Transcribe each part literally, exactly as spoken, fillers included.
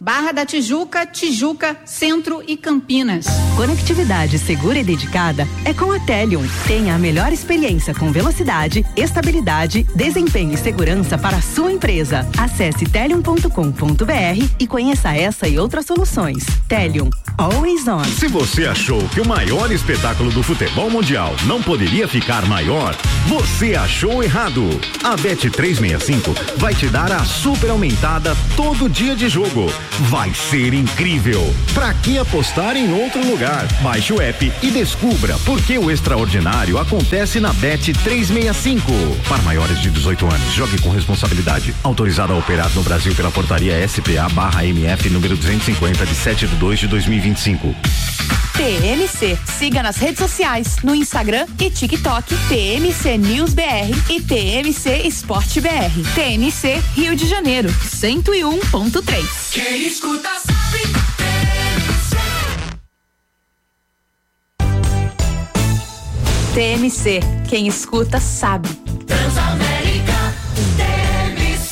Barra da Tijuca, Tijuca, Centro e Campinas. Conectividade segura e dedicada é com a Telium. Tenha a melhor experiência com velocidade, estabilidade, desempenho e segurança para a sua empresa. Acesse telium ponto com ponto br e conheça essa e outras soluções. Telium, always on. Se você achou que o maior espetáculo do futebol mundial não poderia ficar maior, você achou errado. A Bet trezentos e sessenta e cinco vai te dar a super aumentada todo dia de jogo. Vai ser incrível. Pra que apostar em outro lugar? Baixe o app e descubra por que o extraordinário acontece na Bet trezentos e sessenta e cinco. Para maiores de dezoito anos, jogue com responsabilidade. Autorizado a operar no Brasil pela portaria S P A barra M F número duzentos e cinquenta de sete de dois de dois mil e vinte e cinco. T M C. Siga nas redes sociais, no Instagram e TikTok, T M C News B R e T M C Esporte B R. T M C Rio de Janeiro, cento e um ponto três. Quem escuta sabe. T M C, quem escuta sabe. Transamérica, T M C.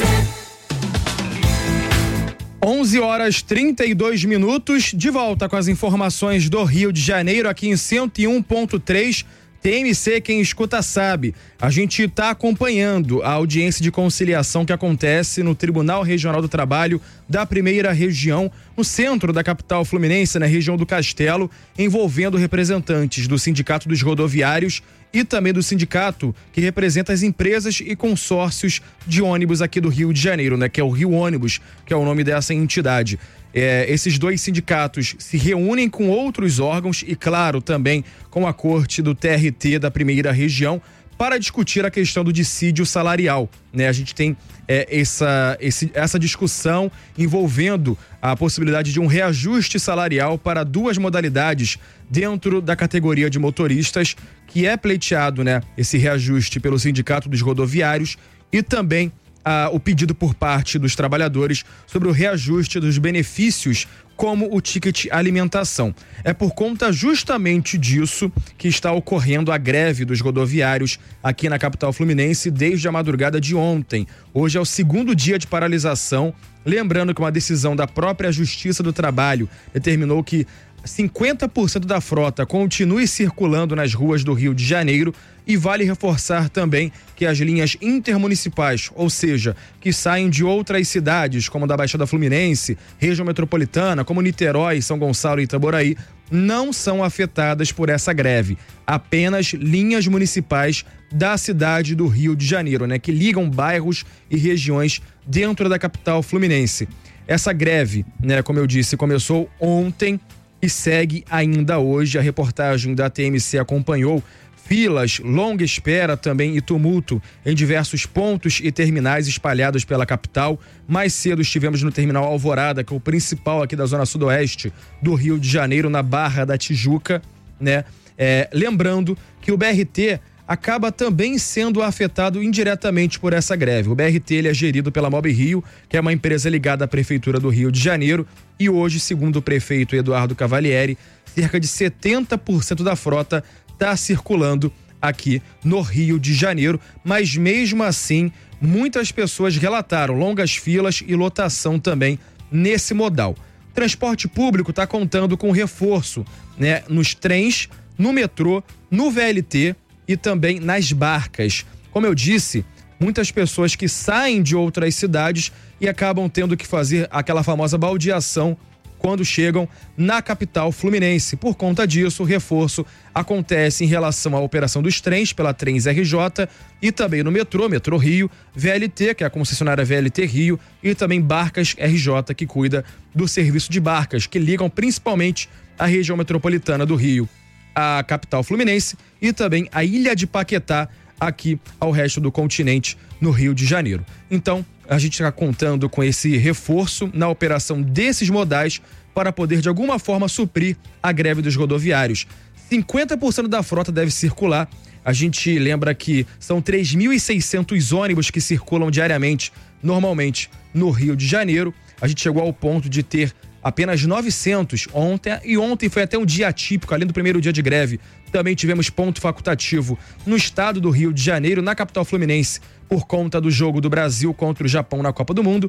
onze horas trinta e dois minutos, de volta com as informações do Rio de Janeiro, aqui em cento e um ponto três. T M C, quem escuta sabe. A gente está acompanhando a audiência de conciliação que acontece no Tribunal Regional do Trabalho da Primeira Região, no centro da capital fluminense, na região do Castelo, envolvendo representantes do Sindicato dos Rodoviários e também do sindicato que representa as empresas e consórcios de ônibus aqui do Rio de Janeiro, né? Que é o Rio Ônibus, que é o nome dessa entidade. É, esses dois sindicatos se reúnem com outros órgãos e, claro, também com a corte do T R T da Primeira Região para discutir a questão do dissídio salarial, né? A gente tem é, essa, esse, essa discussão envolvendo a possibilidade de um reajuste salarial para duas modalidades dentro da categoria de motoristas, que é pleiteado, né, esse reajuste pelo Sindicato dos Rodoviários e também Ah, o pedido por parte dos trabalhadores sobre o reajuste dos benefícios, como o ticket alimentação. É por conta justamente disso que está ocorrendo a greve dos rodoviários aqui na capital fluminense desde a madrugada de ontem. Hoje é o segundo dia de paralisação, lembrando que uma decisão da própria Justiça do Trabalho determinou que cinquenta por cento da frota continue circulando nas ruas do Rio de Janeiro. E vale reforçar também que as linhas intermunicipais, ou seja, que saem de outras cidades, como da Baixada Fluminense, região metropolitana, como Niterói, São Gonçalo e Itaboraí, não são afetadas por essa greve. Apenas linhas municipais da cidade do Rio de Janeiro, né, que ligam bairros e regiões dentro da capital fluminense. Essa greve, né, como eu disse, começou ontem e segue ainda hoje. A reportagem da T M C acompanhou filas, longa espera também e tumulto em diversos pontos e terminais espalhados pela capital. Mais cedo estivemos no terminal Alvorada, que é o principal aqui da zona sudoeste do Rio de Janeiro, na Barra da Tijuca, né? É, lembrando que o B R T acaba também sendo afetado indiretamente por essa greve. O B R T ele é gerido pela Mob Rio, que é uma empresa ligada à Prefeitura do Rio de Janeiro, e hoje, segundo o prefeito Eduardo Cavalieri, cerca de setenta por cento da frota está circulando aqui no Rio de Janeiro, mas mesmo assim, muitas pessoas relataram longas filas e lotação também nesse modal. O transporte público está contando com reforço, né, nos trens, no metrô, no V L T e também nas barcas. Como eu disse, muitas pessoas que saem de outras cidades e acabam tendo que fazer aquela famosa baldeação quando chegam na capital fluminense. Por conta disso, o reforço acontece em relação à operação dos trens pela Trens R J e também no metrô, Metrô Rio, V L T, que é a concessionária V L T Rio, e também Barcas R J, que cuida do serviço de barcas, que ligam principalmente a região metropolitana do Rio, a capital fluminense e também a Ilha de Paquetá, aqui ao resto do continente, no Rio de Janeiro. Então, a gente está contando com esse reforço na operação desses modais para poder, de alguma forma, suprir a greve dos rodoviários. cinquenta por cento da frota deve circular. A gente lembra que são três mil e seiscentos ônibus que circulam diariamente, normalmente, no Rio de Janeiro. A gente chegou ao ponto de ter apenas novecentos ontem, e ontem foi até um dia atípico, além do primeiro dia de greve. Também tivemos ponto facultativo no estado do Rio de Janeiro, na capital fluminense, por conta do jogo do Brasil contra o Japão na Copa do Mundo.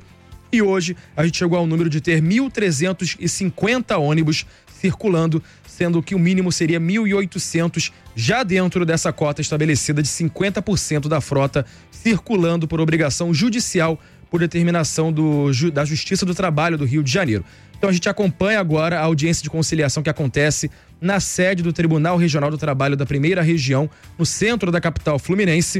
E hoje a gente chegou ao número de ter mil trezentos e cinquenta ônibus circulando, sendo que o mínimo seria mil e oitocentos, já dentro dessa cota estabelecida de cinquenta por cento da frota circulando por obrigação judicial por determinação do, da Justiça do Trabalho do Rio de Janeiro. Então a gente acompanha agora a audiência de conciliação que acontece na sede do Tribunal Regional do Trabalho da Primeira Região, no centro da capital fluminense.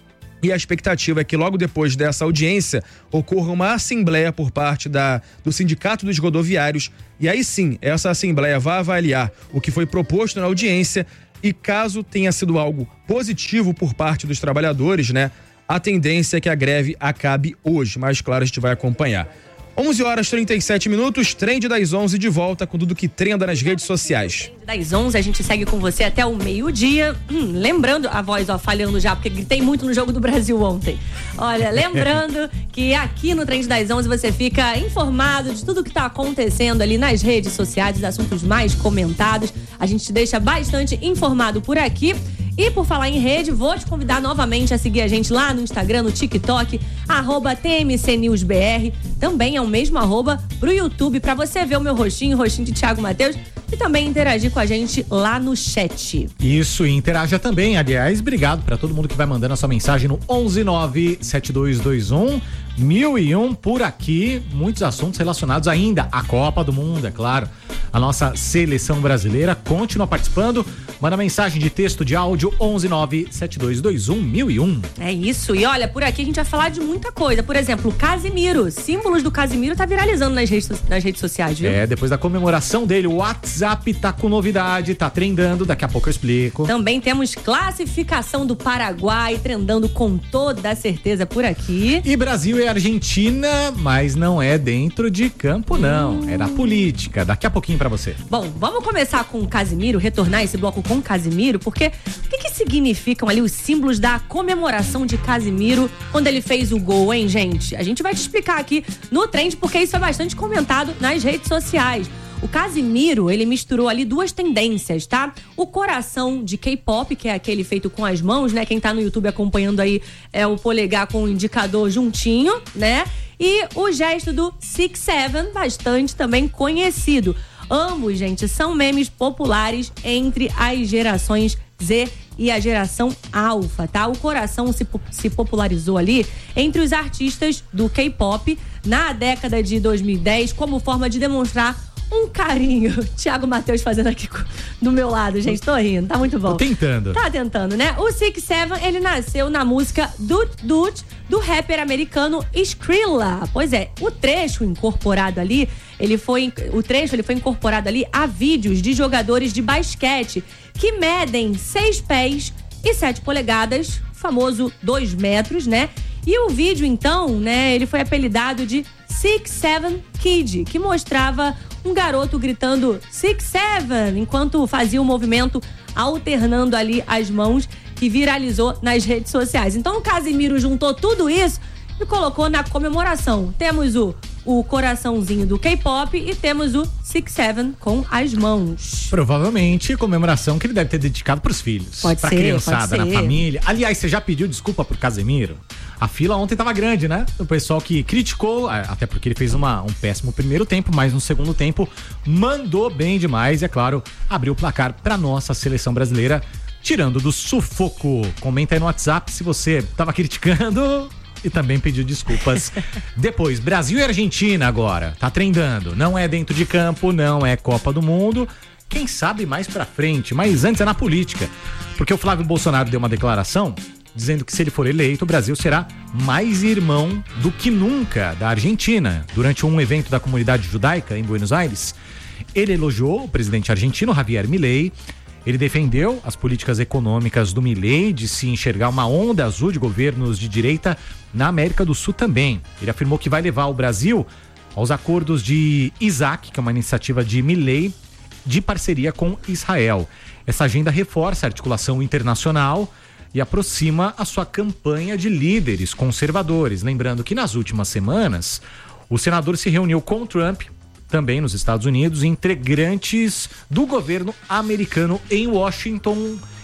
E a expectativa é que logo depois dessa audiência ocorra uma assembleia por parte da, do Sindicato dos Rodoviários. E aí sim, essa assembleia vai avaliar o que foi proposto na audiência e caso tenha sido algo positivo por parte dos trabalhadores, né? A tendência é que a greve acabe hoje, mas claro, a gente vai acompanhar. onze horas e trinta e sete minutos, Trend das onze de volta com tudo que trenda nas redes sociais. Trend das onze, a gente segue com você até o meio-dia. Hum, lembrando, a voz ó, falhando já, porque gritei muito no Jogo do Brasil ontem. Olha, lembrando que aqui no Trend das onze você fica informado de tudo que tá acontecendo ali nas redes sociais, os assuntos mais comentados. A gente te deixa bastante informado por aqui. E por falar em rede, vou te convidar novamente a seguir a gente lá no Instagram, no TikTok, arroba T M C News B R. Também é o mesmo arroba pro YouTube, pra você ver o meu rostinho, o rostinho de Thiago Matheus, e também interagir com a gente lá no chat. Isso, e interaja também. Aliás, obrigado pra todo mundo que vai mandando a sua mensagem no onze nove sete dois dois um mil e um por aqui. Muitos assuntos relacionados ainda à Copa do Mundo, é claro. A nossa seleção brasileira. Continua participando. Manda mensagem de texto, de áudio, onze nove sete dois dois um mil e um. É isso. E olha, por aqui a gente vai falar de muita coisa. Por exemplo, o Casimiro. Símbolos do Casimiro tá viralizando nas redes, nas redes sociais, viu? É, depois da comemoração dele, o WhatsApp tá com novidade, tá trendando. Daqui a pouco eu explico. Também temos classificação do Paraguai, trendando com toda certeza por aqui. E Brasil e Argentina, mas não é dentro de campo, não. Hum. É da política. Daqui a pouquinho pra você. Bom, vamos começar com o Casimiro, retornar esse bloco com o Casimiro, porque o que, que significam ali os símbolos da comemoração de Casimiro quando ele fez o gol, hein, gente? A gente vai te explicar aqui no Trend, porque isso é bastante comentado nas redes sociais. O Casimiro, ele misturou ali duas tendências, tá? O coração de K-pop, que é aquele feito com as mãos, né? Quem tá no YouTube acompanhando aí é o polegar com o indicador juntinho, né? E o gesto do Six Seven, bastante também conhecido. Ambos, gente, são memes populares entre as gerações Z e a geração Alpha, tá? O coração se, se popularizou ali entre os artistas do K-pop na década de dois mil e dez como forma de demonstrar um carinho. Thiago Matheus fazendo aqui do meu lado, gente, tô rindo, tá muito bom. Tô tentando. Tá tentando, né? O Six Seven, ele nasceu na música Dut Dut, do rapper americano Skrilla. Pois é, o trecho incorporado ali, ele foi, o trecho ele foi incorporado ali a vídeos de jogadores de basquete que medem seis pés e sete polegadas, o famoso dois metros, né? E o vídeo, então, né, ele foi apelidado de Six Seven Kid, que mostrava um garoto gritando Six Seven enquanto fazia o movimento alternando ali as mãos, que viralizou nas redes sociais. Então o Casimiro juntou tudo isso e colocou na comemoração. Temos o, o coraçãozinho do K-pop e temos o Six Seven com as mãos. Provavelmente comemoração que ele deve ter dedicado pros filhos. Pode pra ser, criançada, pode na ser. família. Aliás, você já pediu desculpa pro Casemiro? A fila ontem tava grande, né? O pessoal que criticou, até porque ele fez uma, um péssimo primeiro tempo, mas no segundo tempo mandou bem demais e, é claro, abriu o placar pra nossa seleção brasileira, tirando do sufoco. Comenta aí no WhatsApp se você tava criticando e também pediu desculpas. Depois, Brasil e Argentina agora, tá trendando. Não é dentro de campo, não é Copa do Mundo. Quem sabe mais pra frente, mas antes é na política. Porque o Flávio Bolsonaro deu uma declaração dizendo que se ele for eleito, o Brasil será mais irmão do que nunca da Argentina. Durante um evento da comunidade judaica em Buenos Aires, ele elogiou o presidente argentino Javier Milei. Ele defendeu as políticas econômicas do Milei, de se enxergar uma onda azul de governos de direita na América do Sul também. Ele afirmou que vai levar o Brasil aos acordos de Isaac, que é uma iniciativa de Milei, de parceria com Israel. Essa agenda reforça a articulação internacional e aproxima a sua campanha de líderes conservadores. Lembrando que nas últimas semanas, o senador se reuniu com Trump, também nos Estados Unidos, integrantes do governo americano em Washington,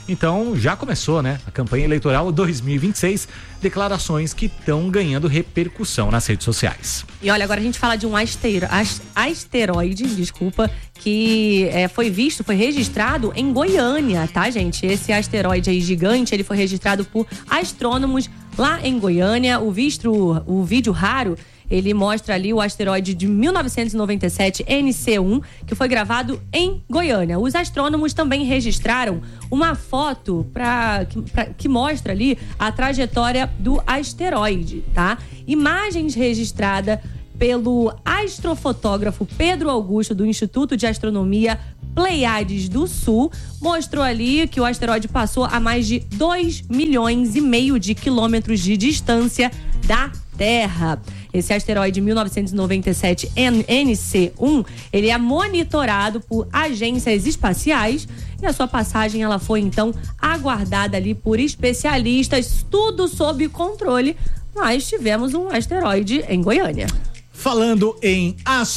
Então já começou, né? A campanha eleitoral dois mil e vinte e seis, declarações que estão ganhando repercussão nas redes sociais. E olha, agora a gente fala de um astero, as- asteroide, desculpa, que é, foi visto, foi registrado em Goiânia, tá, gente? Esse asteroide aí gigante, ele foi registrado por astrônomos lá em Goiânia. O visto, o vídeo raro, ele mostra ali o asteroide de mil novecentos e noventa e sete N C um, que foi gravado em Goiânia. Os astrônomos também registraram uma foto pra, que, pra, que mostra ali a trajetória do asteroide, tá? Imagens registradas pelo astrofotógrafo Pedro Augusto, do Instituto de Astronomia Pleiades do Sul, mostrou ali que o asteroide passou a mais de dois milhões e meio de quilômetros de distância da Terra. Esse asteroide mil novecentos e noventa e sete N C um, ele é monitorado por agências espaciais e a sua passagem ela foi então aguardada ali por especialistas, tudo sob controle, mas tivemos um asteroide em Goiânia. Falando em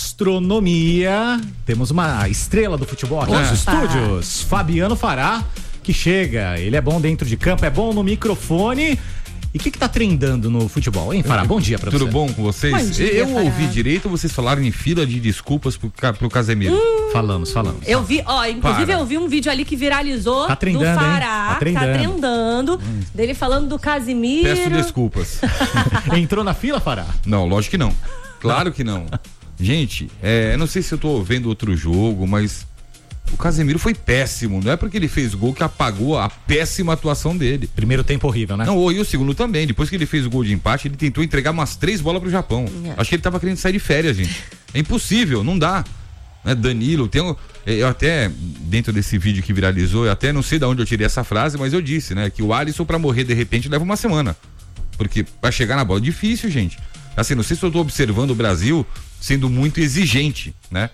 astronomia, temos uma estrela do futebol aqui nos Opa. estúdios, Fabiano Fará, que chega. Ele é bom dentro de campo, é bom no microfone. E o que que tá trendando no futebol, hein, Fará? Bom dia pra você. Tudo bom com vocês? Bom dia, eu Fará. ouvi direito vocês falaram em fila de desculpas pro, Ca- pro Casemiro. Hum. Falamos, falamos. Eu vi, ó, inclusive Para. eu vi um vídeo ali que viralizou Tá trendando, do hein? Fará, Tá trendando. tá trendando, dele falando do Casimiro. Peço desculpas. Entrou na fila, Fará? Não, lógico que não. Claro que não. Gente, é, eu não sei se eu tô vendo outro jogo, mas o Casemiro foi péssimo. Não é porque ele fez gol que apagou a péssima atuação dele. Primeiro tempo horrível, né? Não, e o segundo também. Depois que ele fez o gol de empate, ele tentou entregar umas três bolas pro Japão. É. Acho que ele tava querendo sair de férias, gente. É impossível, não dá. Né, Danilo, tem um, eu até, dentro desse vídeo que viralizou, eu até não sei de onde eu tirei essa frase, mas eu disse, né, que o Alisson pra morrer de repente leva uma semana. Porque pra chegar na bola é difícil, gente. Assim, não sei se eu tô observando o Brasil sendo muito exigente, né?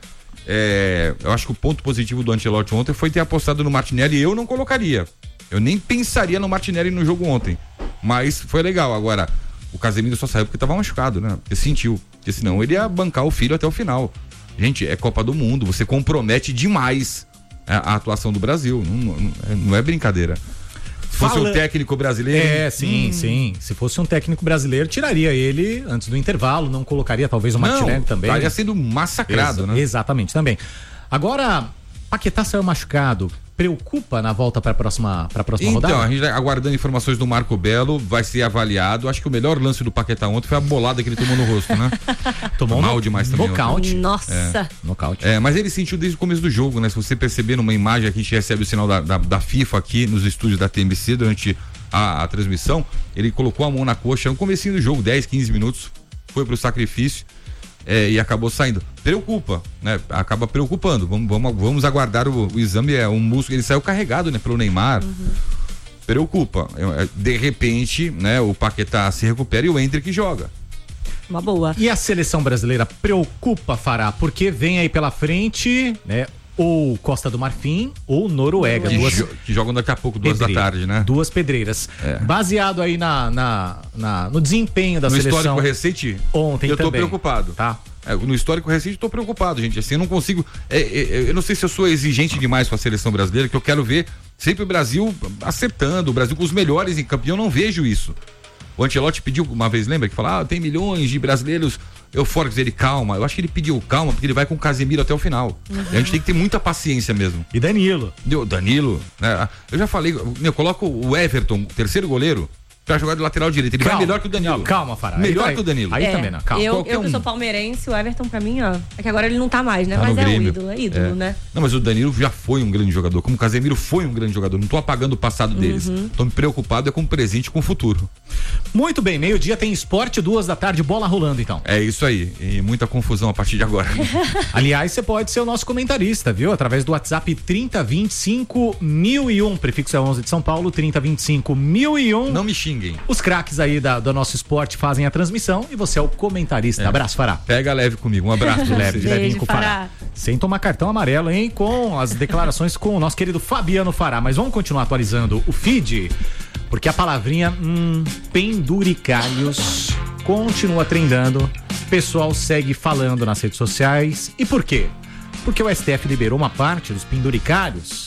É, eu acho que o ponto positivo do Ancelotti ontem foi ter apostado no Martinelli. Eu não colocaria. Eu nem pensaria no Martinelli no jogo ontem. Mas foi legal. Agora, o Casemiro só saiu porque estava machucado, né? Porque sentiu. Porque senão ele ia bancar o filho até o final. Gente, é Copa do Mundo. Você compromete demais a, a atuação do Brasil. Não, não, não é brincadeira. Se fosse Fala- um técnico brasileiro. É, sim, sim. Se fosse um técnico brasileiro, tiraria ele antes do intervalo, não colocaria talvez o Martinelli não, também. estaria sendo massacrado, Exa- né? Exatamente, também. Agora, Paquetá saiu machucado. Preocupa na volta para a próxima, pra próxima Então, rodada? a gente tá aguardando informações do Marco Belo, vai ser avaliado. Acho que o melhor lance do Paquetá ontem foi a bolada que ele tomou no rosto, né? Tomou mal no- demais também. nocaute. Nossa. Nocaute. É, mas ele sentiu desde o começo do jogo, né? Se você perceber numa imagem aqui, a gente recebe o sinal da, da, da FIFA aqui nos estúdios da T M C durante a, a transmissão, ele colocou a mão na coxa no comecinho do jogo, dez, quinze minutos, foi pro sacrifício. É, e acabou saindo. Preocupa, né? Acaba preocupando. Vamos, vamos, vamos aguardar o, o exame. É um músculo. Ele saiu carregado, né? Pelo Neymar. Uhum. Preocupa. É, de repente, né? O Paquetá se recupera e o Endrick joga. Uma boa. E a seleção brasileira preocupa, Fará, porque vem aí pela frente, né? Ou Costa do Marfim ou Noruega. Que, duas jo que jogam daqui a pouco, duas pedreiras, da tarde, né? Duas pedreiras. É. Baseado aí na, na, na- no desempenho da No seleção. histórico recente, ontem eu tô também. preocupado. Tá. É, no histórico recente, eu tô preocupado, gente. Assim, eu não consigo. É, é, eu não sei se eu sou exigente demais com a seleção brasileira, que eu quero ver sempre o Brasil acertando, o Brasil com os melhores em campo. E eu não vejo isso. O Ancelotti pediu uma vez, lembra? Que falou: ah, tem milhões de brasileiros eufóricos. Ele, calma. Eu acho que ele pediu calma, porque ele vai com o Casemiro até o final. Uhum. E a gente tem que ter muita paciência mesmo. E Danilo. Deu, Danilo, né? Eu já falei, meu, coloco o Everton, terceiro goleiro, pra jogar de lateral direito. Ele Calma. vai melhor que o Danilo. Não, calma, Fará. Melhor Aí- que o Danilo. Aí É, também não, calma. Eu, Qualquer eu que um. sou palmeirense, o Everton pra mim, ó. É que agora ele não tá mais, né? Tá Mas no é um Grêmio. ídolo, é ídolo, É. né? Não, mas o Danilo já foi um grande jogador, como o Casemiro foi um grande jogador. Não tô apagando o passado deles. Tô me preocupado é com o presente e com o futuro. Muito bem, meio-dia tem esporte, duas da tarde, bola rolando então. É isso aí. E muita confusão a partir de agora. Aliás, você pode ser o nosso comentarista, viu? Através do WhatsApp trinta vinte e cinco mil e um, prefixo é onze de São Paulo, trinta vinte e cinco mil e um. Não me xinguem. Os craques aí da, do nosso esporte fazem a transmissão e você é o comentarista. É. Abraço, Fará. Pega leve comigo. Um abraço. pra Leve, de vocês. levinho Beijo, com o Fará. Fará. Sem tomar cartão amarelo, hein? Com as declarações com o nosso querido Fabiano Fará. Mas vamos continuar atualizando o feed, porque a palavrinha hum, penduricalhos continua trendando. O pessoal segue falando nas redes sociais. E por quê? Porque o S T F liberou uma parte dos penduricalhos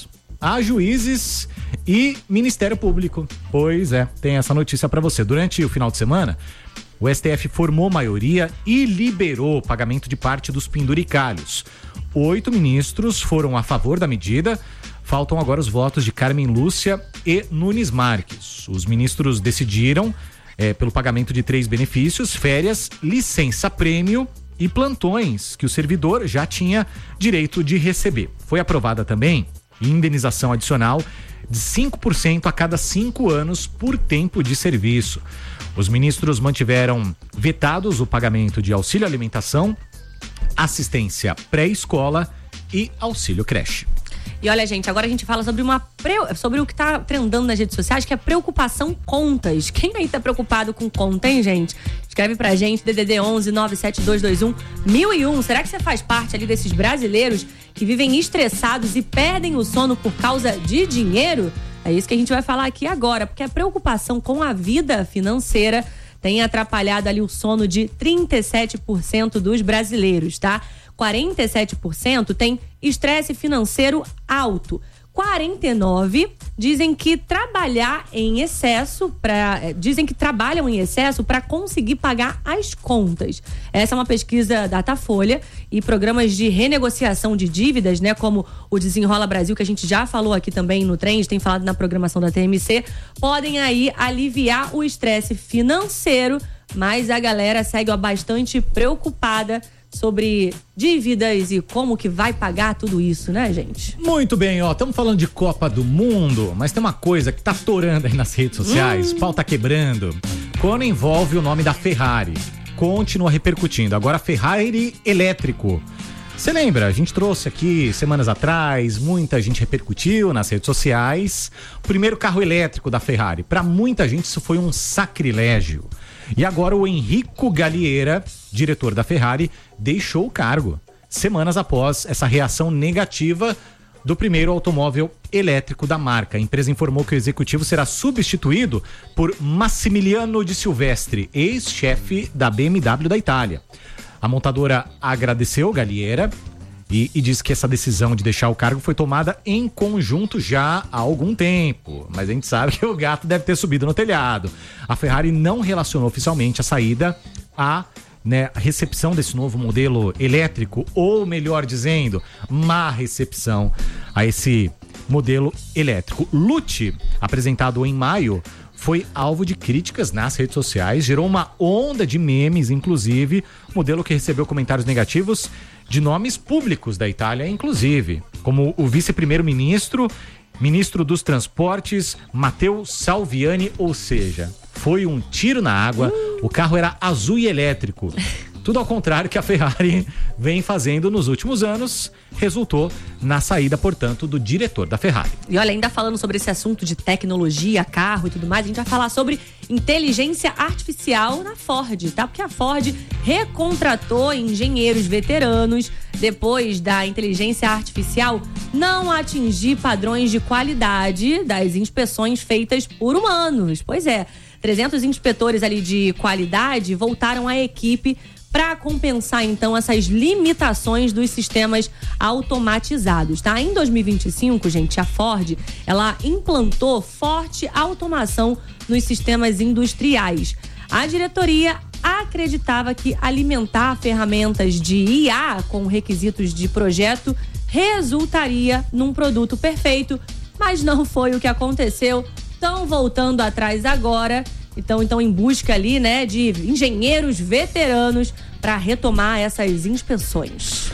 a juízes e Ministério Público. Pois é, tem essa notícia para você. Durante o final de semana, o S T F formou maioria e liberou o pagamento de parte dos penduricalhos. Oito ministros foram a favor da medida. Faltam agora os votos de Carmen Lúcia e Nunes Marques. Os ministros decidiram é, pelo pagamento de três benefícios: férias, licença-prêmio e plantões, que o servidor já tinha direito de receber. Foi aprovada também indenização adicional de cinco por cento a cada cinco anos por tempo de serviço. Os ministros mantiveram vetados o pagamento de auxílio alimentação, assistência pré-escola e auxílio creche. E olha, gente, agora a gente fala sobre, uma pre... sobre o que tá trendando nas redes sociais, que é preocupação contas. Quem aí tá preocupado com conta, hein, gente? Escreve pra gente, D D D onze nove sete dois dois um mil e um. Será que você faz parte ali desses brasileiros que vivem estressados e perdem o sono por causa de dinheiro? É isso que a gente vai falar aqui agora, porque a preocupação com a vida financeira tem atrapalhado ali o sono de trinta e sete por cento dos brasileiros, tá? quarenta e sete por cento tem estresse financeiro alto. quarenta e nove por cento dizem que trabalhar em excesso para dizem que trabalham em excesso para conseguir pagar as contas. Essa é uma pesquisa Datafolha, e programas de renegociação de dívidas, né, como o Desenrola Brasil, que a gente já falou aqui também no Trend, tem falado na programação da T M C, podem aí aliviar o estresse financeiro, mas a galera segue ó, bastante preocupada sobre dívidas e como que vai pagar tudo isso, né, gente? Muito bem, ó, estamos falando de Copa do Mundo, mas tem uma coisa que tá torando aí nas redes sociais, hum. o pau tá quebrando, quando envolve o nome da Ferrari. Continua repercutindo, agora Ferrari elétrico. Você lembra, a gente trouxe aqui semanas atrás, muita gente repercutiu nas redes sociais, o primeiro carro elétrico da Ferrari. Para muita gente isso foi um sacrilégio. E agora o Enrico Galliera, diretor da Ferrari, deixou o cargo, semanas após essa reação negativa do primeiro automóvel elétrico da marca. A empresa informou que o executivo será substituído por Massimiliano de Silvestre, ex-chefe da B M W da Itália. A montadora agradeceu Galliera e, e diz que essa decisão de deixar o cargo foi tomada em conjunto já há algum tempo. Mas a gente sabe que o gato deve ter subido no telhado. A Ferrari não relacionou oficialmente a saída à né, recepção desse novo modelo elétrico, ou melhor dizendo, má recepção a esse modelo elétrico. Lute, apresentado em maio, foi alvo de críticas nas redes sociais, gerou uma onda de memes, inclusive, modelo que recebeu comentários negativos de nomes públicos da Itália, inclusive, como o vice-primeiro-ministro, ministro dos Transportes, Matteo Salviani, ou seja, foi um tiro na água, uh. o carro era azul e elétrico. Tudo ao contrário que a Ferrari vem fazendo nos últimos anos, resultou na saída, portanto, do diretor da Ferrari. E olha, ainda falando sobre esse assunto de tecnologia, carro e tudo mais, a gente vai falar sobre inteligência artificial na Ford, tá? Porque a Ford recontratou engenheiros veteranos depois da inteligência artificial não atingir padrões de qualidade das inspeções feitas por humanos. Pois é, trezentos inspetores ali de qualidade voltaram à equipe para compensar, então, essas limitações dos sistemas automatizados, tá? Em dois mil e vinte e cinco, gente, a Ford, ela implantou forte automação nos sistemas industriais. A diretoria acreditava que alimentar ferramentas de I A com requisitos de projeto resultaria num produto perfeito, mas não foi o que aconteceu. Estão voltando atrás agora. Então, então, em busca ali, né, de engenheiros veteranos para retomar essas inspeções.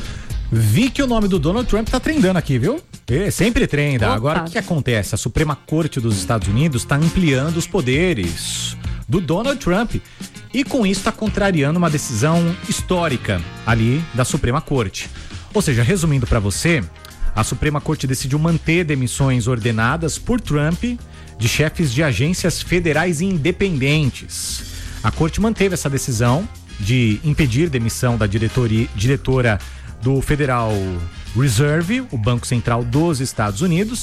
Vi que o nome do Donald Trump tá trendando aqui, viu? É, sempre trenda. Opa. Agora, o que acontece? A Suprema Corte dos Estados Unidos está ampliando os poderes do Donald Trump e, com isso, está contrariando uma decisão histórica ali da Suprema Corte. Ou seja, resumindo para você, a Suprema Corte decidiu manter demissões ordenadas por Trump de chefes de agências federais independentes. A corte manteve essa decisão de impedir demissão da diretoria, diretora do Federal Reserve, o Banco Central dos Estados Unidos,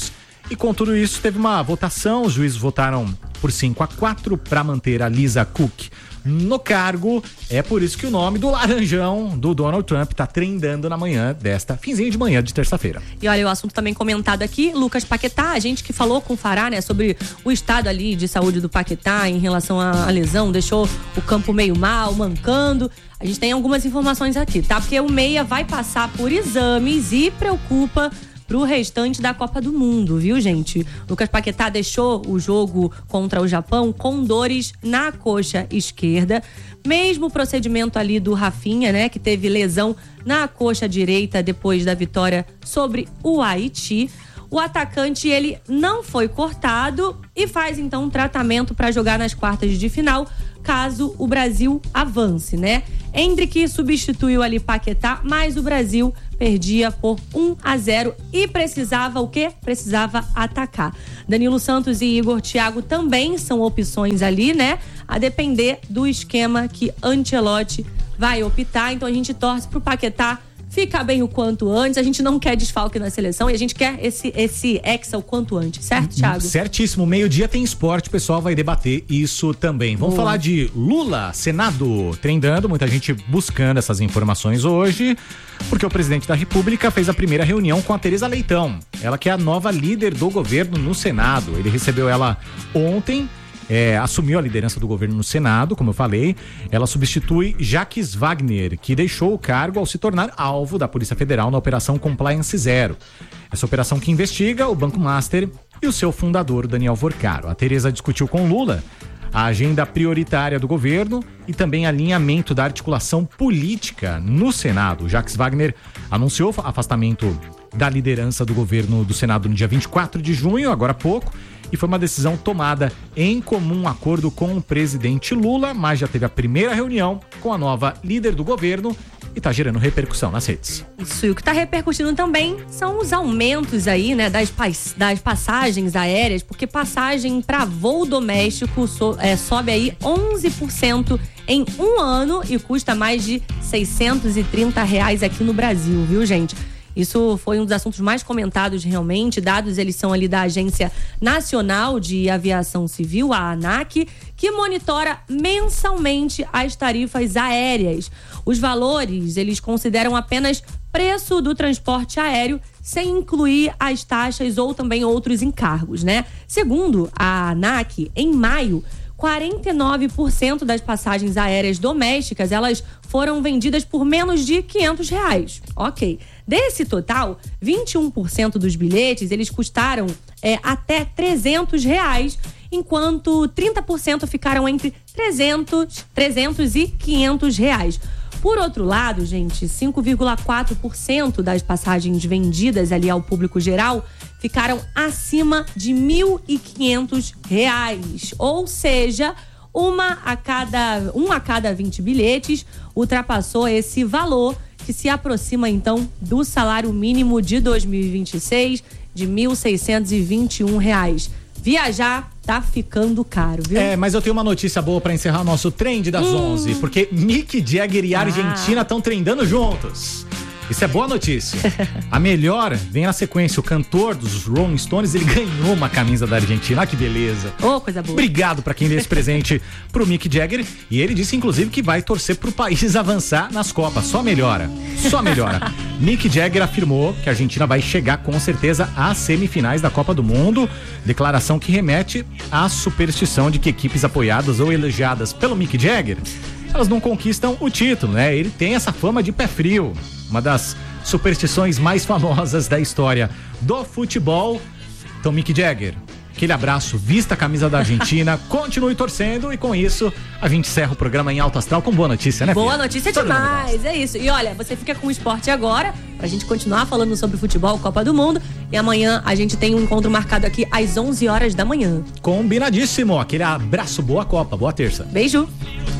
E com tudo isso, teve uma votação, os juízes votaram por cinco a quatro para manter a Lisa Cook no cargo. É por isso que o nome do laranjão do Donald Trump tá trendando na manhã desta, finzinho de manhã de terça-feira. E olha, o assunto também comentado aqui, Lucas Paquetá, a gente que falou com o Fará, né, sobre o estado ali de saúde do Paquetá em relação à lesão, deixou o campo meio mal, mancando. A gente tem algumas informações aqui, tá? Porque o Meia vai passar por exames e preocupa pro restante da Copa do Mundo, viu, gente? Lucas Paquetá deixou o jogo contra o Japão com dores na coxa esquerda. Mesmo procedimento ali do Rafinha, né, que teve lesão na coxa direita depois da vitória sobre o Haiti. O atacante, ele não foi cortado e faz então um tratamento para jogar nas quartas de final, caso o Brasil avance, né? Endrick substituiu ali Paquetá, mas o Brasil perdia por um a zero e precisava o quê? Precisava atacar. Danilo Santos e Igor Thiago também são opções ali, né? A depender do esquema que Ancelotti vai optar. Então a gente torce pro Paquetá ficar bem o quanto antes. A gente não quer desfalque na seleção e a gente quer esse, esse hexa o quanto antes, certo, Thiago? Certíssimo. Meio-dia tem esporte, o pessoal vai debater isso também. Vamos Boa. falar de Lula, Senado trendando, muita gente buscando essas informações hoje, porque o presidente da República fez a primeira reunião com a Tereza Leitão, ela que é a nova líder do governo no Senado. Ele recebeu ela ontem. É, assumiu a liderança do governo no Senado, como eu falei. Ela substitui Jacques Wagner, que deixou o cargo ao se tornar alvo da Polícia Federal na Operação Compliance Zero. Essa operação que investiga o Banco Master e o seu fundador, Daniel Vorcaro. A Tereza discutiu com Lula a agenda prioritária do governo e também alinhamento da articulação política no Senado. Jacques Wagner anunciou afastamento da liderança do governo do Senado no dia vinte e quatro de junho, agora há pouco, e foi uma decisão tomada em comum acordo com o presidente Lula, mas já teve a primeira reunião com a nova líder do governo e tá gerando repercussão nas redes. Isso, e o que tá repercutindo também são os aumentos aí, né, das, das passagens aéreas, porque passagem para voo doméstico so, é, sobe aí onze por cento em um ano e custa mais de seiscentos e trinta reais aqui no Brasil, viu, gente? Isso foi um dos assuntos mais comentados realmente. Dados, eles são ali da Agência Nacional de Aviação Civil, a ANAC, que monitora mensalmente as tarifas aéreas. Os valores, eles consideram apenas preço do transporte aéreo, sem incluir as taxas ou também outros encargos, né? Segundo a ANAC, em maio, quarenta e nove por cento das passagens aéreas domésticas, elas foram vendidas por menos de quinhentos reais. Ok. Desse total, vinte e um por cento dos bilhetes, eles custaram é, até trezentos reais, enquanto trinta por cento ficaram entre trezentos, trezentos e quinhentos reais. Por outro lado, gente, cinco vírgula quatro por cento das passagens vendidas ali ao público geral ficaram acima de mil e quinhentos reais. Ou seja, uma a cada, um a cada vinte bilhetes ultrapassou esse valor, que se aproxima então do salário mínimo de dois mil e vinte e seis, de mil seiscentos e vinte e um reais. Viajar tá ficando caro, viu? É, mas eu tenho uma notícia boa pra encerrar o nosso trend das hum. onze, porque Mick Jagger e a Argentina estão ah. trendando juntos. Isso é boa notícia. A melhor vem na sequência. O cantor dos Rolling Stones, ele ganhou uma camisa da Argentina. Ah, que beleza. Oh, coisa boa. Obrigado pra quem deu esse presente pro Mick Jagger. E ele disse, inclusive, que vai torcer pro país avançar nas Copas. Só melhora. Só melhora. Mick Jagger afirmou que a Argentina vai chegar com certeza às semifinais da Copa do Mundo. Declaração que remete à superstição de que equipes apoiadas ou elogiadas pelo Mick Jagger, elas não conquistam o título, né? Ele tem essa fama de pé frio. Uma das superstições mais famosas da história do futebol. Então, Mick Jagger, aquele abraço, vista a camisa da Argentina, continue torcendo e com isso a gente encerra o programa em Alto Astral com boa notícia, né, Boa filha? notícia Todo demais, é isso. E olha, você fica com o esporte agora, pra gente continuar falando sobre futebol, Copa do Mundo. E amanhã a gente tem um encontro marcado aqui às onze horas da manhã. Combinadíssimo, aquele abraço, boa Copa, boa terça. Beijo.